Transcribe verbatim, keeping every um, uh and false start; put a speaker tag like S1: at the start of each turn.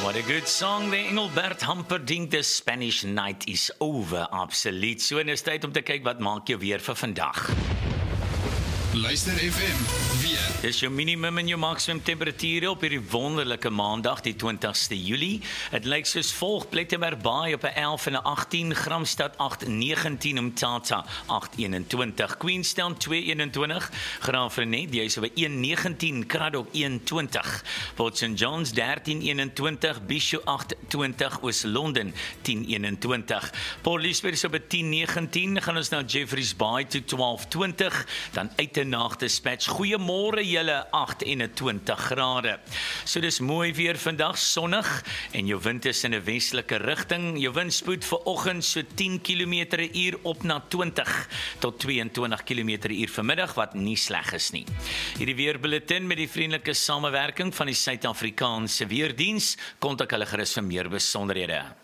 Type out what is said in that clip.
S1: What a good song there, Engelbert Humperdinck. The Spanish night is over, absoluut. So, en is tyd om te kyk wat maak jou weer vir vandag.
S2: Luister F M, weer.
S1: Dis jou minimum en jou maksimum temperature op hierdie wonderlike maandag, die twintigste Julie. Het lyk soos volg: Plettenberg Baai op 'n elf en 'n agttien, Gramstad agt negentien, Umtata agt eenentwintig, Queenstown twee eenentwintig, Graafrenet jy's op 'n een negentien, Kraddock een twintig, Port Saint John's dertien eenentwintig, Bishop agt twintig, Oos-London tien eenentwintig, Port Elizabeth is op 'n tien negentien, gaan ons na Jeffreys Bay toe twaalf twintig, dan uit Nag Dispatch, goeiemôre julle, agt eenentwintig grade. So dis mooi weer vandag, sonnig, en jou wind is in 'n westelike rigting. Jou windspoed vir oggend so tien kilometer per uur op na twintig tot tweeëntwintig kilometer per uur vanmiddag, wat nie sleg is nie. Hierdie weerbulletin met die vriendelike samewerking van die Suid-Afrikaanse Weerdiens, kontak hulle gerus vir meer besonderhede.